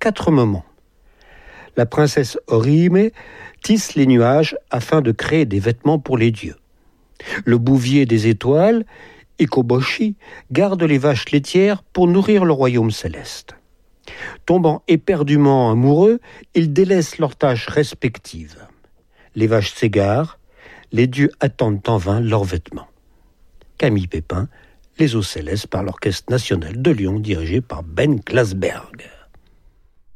4 moments. La princesse Orihime tisse les nuages afin de créer des vêtements pour les dieux. Le bouvier des étoiles, Ikoboshi, garde les vaches laitières pour nourrir le royaume céleste. Tombant éperdument amoureux, ils délaissent leurs tâches respectives. Les vaches s'égarent, les dieux attendent en vain leurs vêtements. Camille Pépin, Les eaux célestes par l'Orchestre national de Lyon dirigé par Ben Glasberg.